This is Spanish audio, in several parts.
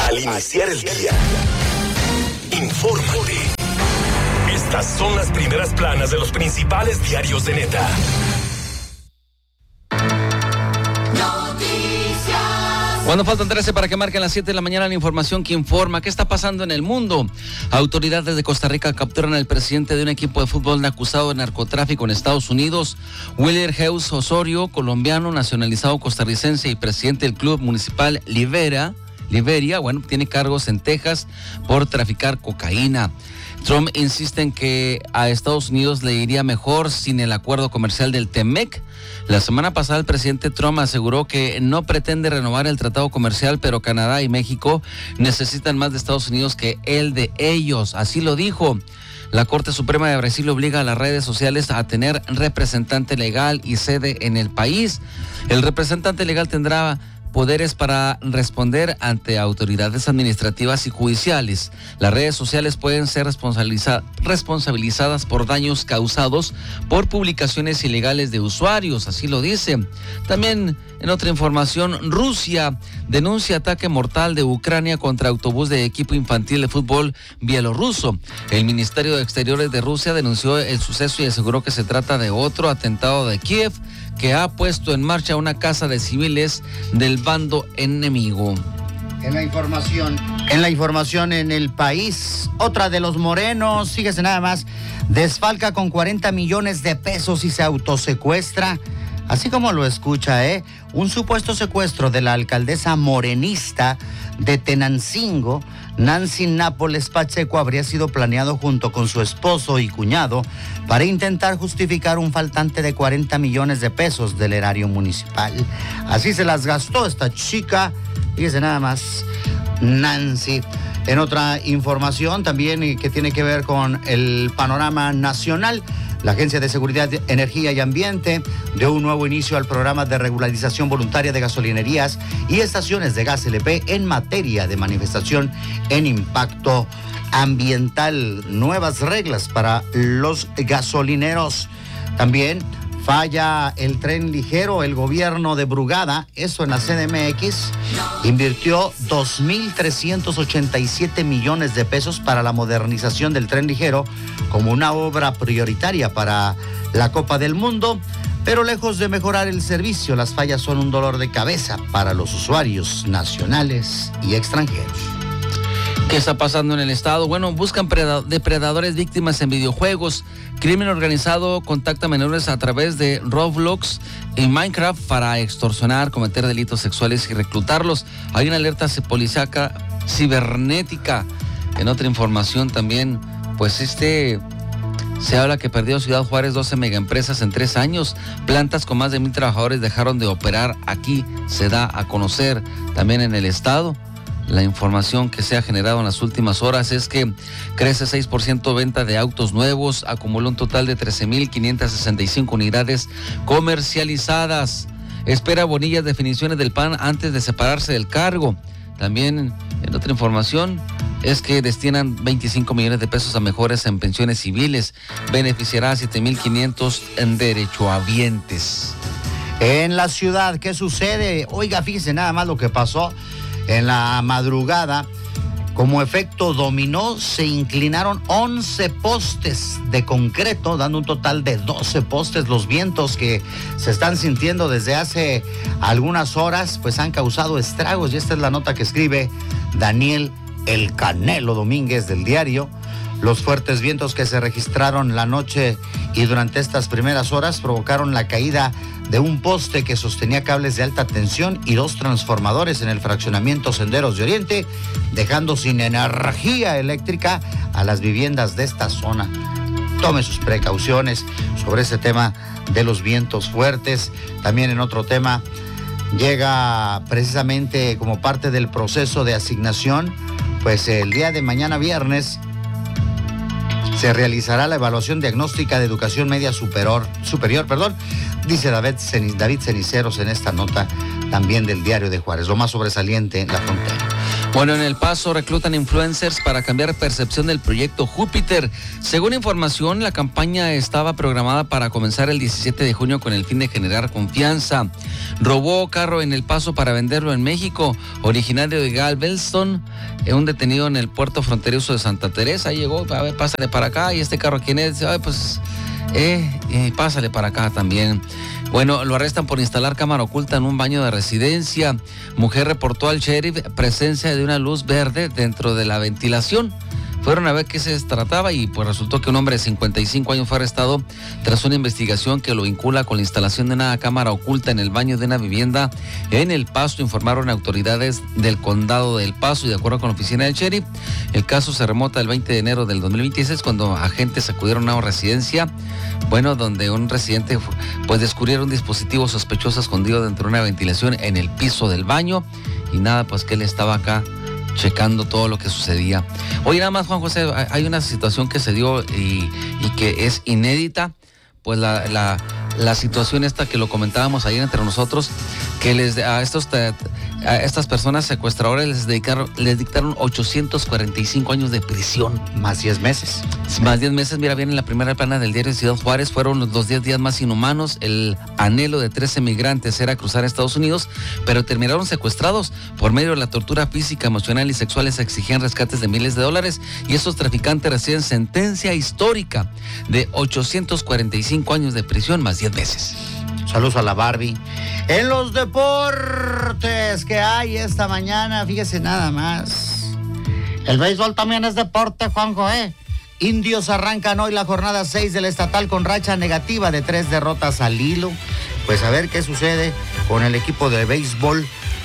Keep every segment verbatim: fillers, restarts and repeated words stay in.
Al iniciar el día, infórmate. Estas son las primeras planas de los principales diarios de Neta. Cuando faltan trece para que marquen las siete de la mañana, la información que informa qué está pasando en el mundo. Autoridades de Costa Rica capturan al presidente de un equipo de fútbol acusado de narcotráfico en Estados Unidos. Willer Heus Osorio, colombiano, nacionalizado costarricense y presidente del club municipal Libera, Liberia, bueno, tiene cargos en Texas por traficar cocaína. Trump insiste en que a Estados Unidos le iría mejor sin el acuerdo comercial del TEMEC. La semana pasada el presidente Trump aseguró que no pretende renovar el tratado comercial, pero Canadá y México necesitan más de Estados Unidos que el de ellos. Así lo dijo. La Corte Suprema de Brasil obliga a las redes sociales a tener representante legal y sede en el país. El representante legal tendrá poderes para responder ante autoridades administrativas y judiciales. Las redes sociales pueden ser responsabiliza- responsabilizadas por daños causados por publicaciones ilegales de usuarios, así lo dice. También en otra información, Rusia denuncia ataque mortal de Ucrania contra autobús de equipo infantil de fútbol bielorruso. El Ministerio de Exteriores de Rusia denunció el suceso y aseguró que se trata de otro atentado de Kiev que ha puesto en marcha una casa de civiles del bando enemigo. En la información, en la información en el país, otra de los morenos, fíjese nada más, desfalca con cuarenta millones de pesos y se autosecuestra. Así como lo escucha, ¿eh? Un supuesto secuestro de la alcaldesa morenista de Tenancingo, Nancy Nápoles Pacheco, habría sido planeado junto con su esposo y cuñado para intentar justificar un faltante de cuarenta millones de pesos del erario municipal. Así se las gastó esta chica, fíjese nada más, Nancy. En otra información también que tiene que ver con el panorama nacional, la Agencia de Seguridad, Energía y Ambiente dio un nuevo inicio al programa de regularización voluntaria de gasolinerías y estaciones de gas L P en materia de manifestación en impacto ambiental. Nuevas reglas para los gasolineros. También falla el tren ligero. El gobierno de Brugada, eso en la C D M X, invirtió dos mil trescientos ochenta y siete millones de pesos para la modernización del tren ligero como una obra prioritaria para la Copa del Mundo, pero lejos de mejorar el servicio, las fallas son un dolor de cabeza para los usuarios nacionales y extranjeros. ¿Qué está pasando en el estado? Bueno, buscan depredadores víctimas en videojuegos. Crimen organizado contacta a menores a través de Roblox y Minecraft para extorsionar, cometer delitos sexuales y reclutarlos. Hay una alerta policíaca cibernética. En otra información también, pues este... se habla que perdió Ciudad Juárez doce megaempresas en tres años. Plantas con más de mil trabajadores dejaron de operar aquí. Se da a conocer también en el estado. La información que se ha generado en las últimas horas es que crece seis por ciento venta de autos nuevos, acumuló un total de trece mil quinientas sesenta y cinco unidades comercializadas. Espera Bonilla definiciones del P A N antes de separarse del cargo. También en otra información es que destinan veinticinco millones de pesos a mejoras en pensiones civiles. Beneficiará a siete mil quinientos en derechohabientes. En la ciudad, ¿qué sucede? Oiga, fíjese nada más lo que pasó. En la madrugada, como efecto dominó, se inclinaron once postes de concreto, dando un total de doce postes. Los vientos que se están sintiendo desde hace algunas horas, pues han causado estragos. Y esta es la nota que escribe Daniel El Canelo Domínguez del diario. Los fuertes vientos que se registraron la noche y durante estas primeras horas provocaron la caída de un poste que sostenía cables de alta tensión y dos transformadores en el fraccionamiento Senderos de Oriente, dejando sin energía eléctrica a las viviendas de esta zona. Tome sus precauciones sobre ese tema de los vientos fuertes. También en otro tema, llega precisamente como parte del proceso de asignación, pues el día de mañana viernes se realizará la evaluación diagnóstica de educación media superior, superior, perdón, dice David, David Ceniceros en esta nota también del diario de Juárez, lo más sobresaliente en la frontera. Bueno, en El Paso reclutan influencers para cambiar percepción del proyecto Júpiter. Según información, la campaña estaba programada para comenzar el diecisiete de junio con el fin de generar confianza. Robó carro en El Paso para venderlo en México. Originario de Galveston, un detenido en el puerto fronterizo de Santa Teresa. Llegó, a ver, pásale para acá. ¿Y este carro quién es? Ay, pues, eh, eh, pásale para acá también. Bueno, lo arrestan por instalar cámara oculta en un baño de residencia. Mujer reportó al sheriff presencia de una luz verde dentro de la ventilación. Fueron a ver qué se trataba y pues resultó que un hombre de cincuenta y cinco años fue arrestado tras una investigación que lo vincula con la instalación de una cámara oculta en el baño de una vivienda en El Paso, informaron autoridades del condado de El Paso y de acuerdo con la oficina del sheriff, el caso se remota el veinte de enero del dos mil veintiséis cuando agentes acudieron a una residencia, bueno, donde un residente pues descubrieron un dispositivo sospechoso escondido dentro de una ventilación en el piso del baño y nada, pues que él estaba acá checando todo lo que sucedía. Oye, nada más, Juan José, hay una situación que se dio y, y que es inédita, pues la, la, la situación esta que lo comentábamos ayer entre nosotros, que les a estos a estas personas secuestradoras les dedicaron, les dictaron ochocientos cuarenta y cinco años de prisión. Más diez meses. Más diez meses, mira bien en la primera plana del diario Ciudad Juárez, fueron los diez días más inhumanos. El anhelo de trece migrantes era cruzar a Estados Unidos, pero terminaron secuestrados. Por medio de la tortura física, emocional y sexual les exigían rescates de miles de dólares y estos traficantes reciben sentencia histórica de ochocientos cuarenta y cinco años de prisión más diez meses. Saludos a la Barbie. En los deportes que hay esta mañana, fíjese nada más. El béisbol también es deporte, Juanjo, ¿eh? Indios arrancan hoy la jornada seis del estatal con racha negativa de tres derrotas al hilo. Pues a ver qué sucede con el equipo de béisbol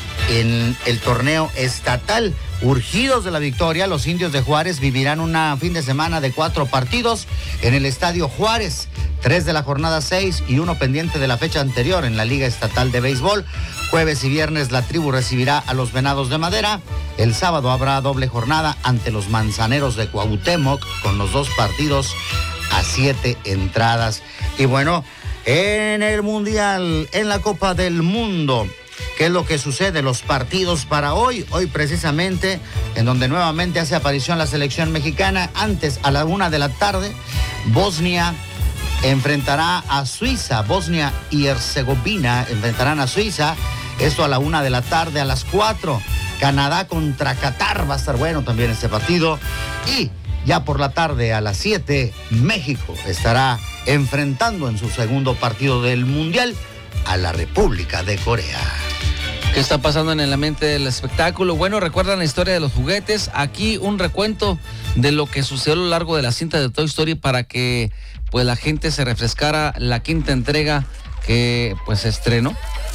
en el torneo estatal. Urgidos de la victoria, los Indios de Juárez vivirán un fin de semana de cuatro partidos en el Estadio Juárez. Tres de la jornada seis y uno pendiente de la fecha anterior en la Liga Estatal de Béisbol. Jueves y viernes la tribu recibirá a los Venados de Madera. El sábado habrá doble jornada ante los Manzaneros de Cuauhtémoc con los dos partidos a siete entradas. Y bueno, en el Mundial, en la Copa del Mundo, ¿qué es lo que sucede? Los partidos para hoy, hoy precisamente, en donde nuevamente hace aparición la selección mexicana. Antes, a la una de la tarde, Bosnia enfrentará a Suiza. Bosnia y Herzegovina enfrentarán a Suiza. Esto a la una de la tarde. A las cuatro, Canadá contra Qatar. Va a estar bueno también este partido. Y ya por la tarde, a las siete, México estará enfrentando en su segundo partido del Mundial a la República de Corea. ¿Qué está pasando en el ambiente del espectáculo? Bueno, ¿recuerdan la historia de los juguetes? Aquí un recuento de lo que sucedió a lo largo de la cinta de Toy Story para que pues la gente se refrescara la quinta entrega que pues se estrenó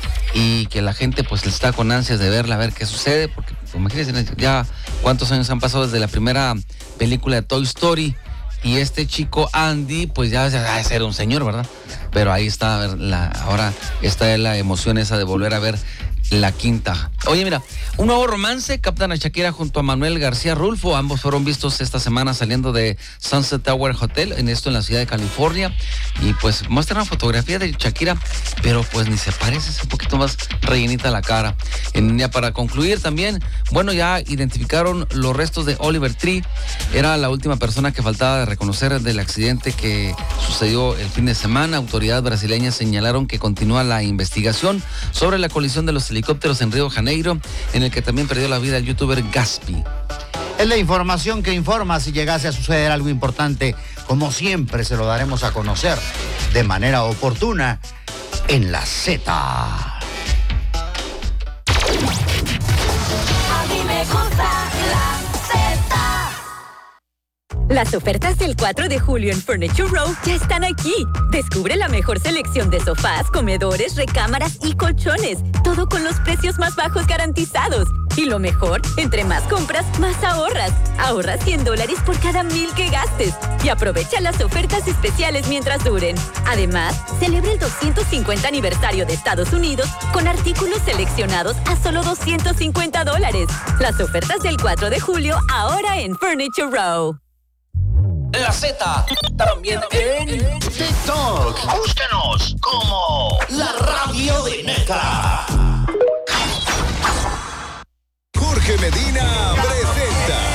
y que la gente pues está con ansias de verla, a ver qué sucede, porque pues, imagínense ya cuántos años han pasado desde la primera película de Toy Story y este chico Andy pues ya va a ser un señor, ¿verdad? Pero ahí está, a ver, la, ahora está la emoción esa de volver a ver la quinta. Oye, mira, un nuevo romance captan a Shakira junto a Manuel García Rulfo. Ambos fueron vistos esta semana saliendo de Sunset Tower Hotel, en esto en la ciudad de California. Y pues muestran una fotografía de Shakira, pero pues ni se parece, es un poquito más rellenita la cara. En, ya para concluir también, bueno, ya identificaron los restos de Oliver Tree. Era la última persona que faltaba de reconocer del accidente que sucedió el fin de semana. Autoridades brasileñas señalaron que continúa la investigación sobre la colisión de los helicópteros en Río de Janeiro, en el que también perdió la vida el youtuber Gaspi. Es la información que informa. Si llegase a suceder algo importante, como siempre se lo daremos a conocer de manera oportuna en la Z. A mí me gusta la Z. Las ofertas del cuatro de julio en Furniture Row ya están aquí. Descubre la mejor selección de sofás, comedores, recámaras y colchones. Todo con los precios más bajos garantizados. Y lo mejor, entre más compras, más ahorras. Ahorra cien dólares por cada mil que gastes. Y aprovecha las ofertas especiales mientras duren. Además, celebra el doscientos cincuenta aniversario de Estados Unidos con artículos seleccionados a solo doscientos cincuenta dólares. Las ofertas del cuatro de julio ahora en Furniture Row. La Z también en TikTok. Búscanos como La Radio de Neca. Jorge Medina presenta